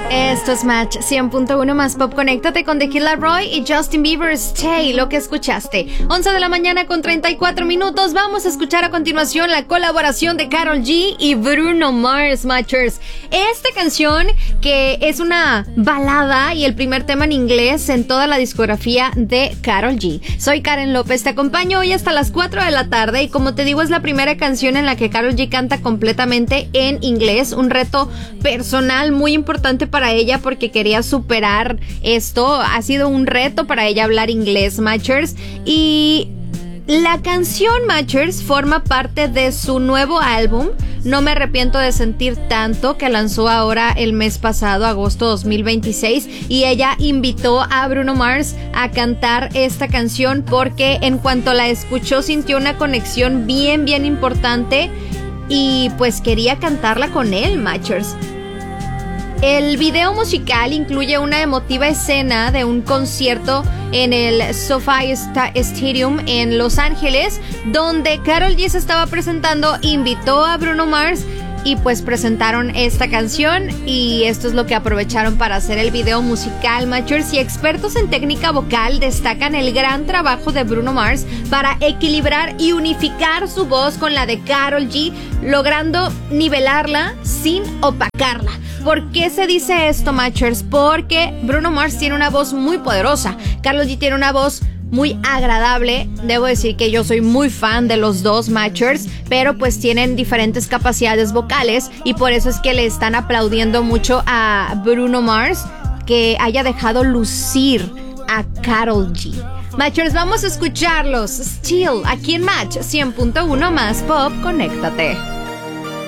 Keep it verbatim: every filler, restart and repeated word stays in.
Esto es Match cien punto uno más Pop. Conéctate con The Kid Laroi y Justin Bieber, Stay, lo que escuchaste. once de la mañana con treinta y cuatro minutos. Vamos a escuchar a continuación la colaboración de Karol G y Bruno Mars, Matchers. Esta canción, que es una balada y el primer tema en inglés en toda la discografía de Karol G. Soy Karen López, te acompaño hoy hasta las cuatro de la tarde y como te digo, es la primera canción en la que Karol G canta completamente en inglés. Un reto personal muy importante para ella porque quería superar esto. Ha sido un reto para ella hablar inglés, Matchers. Y la canción, Matchers, forma parte de su nuevo álbum, No me arrepiento de sentir tanto, que lanzó ahora el mes pasado, agosto dos mil veintiséis, y ella invitó a Bruno Mars a cantar esta canción porque en cuanto la escuchó sintió una conexión bien, bien importante y pues quería cantarla con él, Matchers. El video musical incluye una emotiva escena de un concierto en el SoFi Stadium en Los Ángeles, donde Karol G se estaba presentando, invitó a Bruno Mars y pues presentaron esta canción, y esto es lo que aprovecharon para hacer el video musical, Matchers. Y expertos en técnica vocal destacan el gran trabajo de Bruno Mars para equilibrar y unificar su voz con la de Karol G, logrando nivelarla sin opacarla. ¿Por qué se dice esto, Matchers? Porque Bruno Mars tiene una voz muy poderosa, Karol G tiene una voz muy agradable. Debo decir que yo soy muy fan de los dos, Matchers, pero pues tienen diferentes capacidades vocales y por eso es que le están aplaudiendo mucho a Bruno Mars que haya dejado lucir a Karol G. Matchers, vamos a escucharlos. Still, aquí en Match cien punto uno más Pop, conéctate.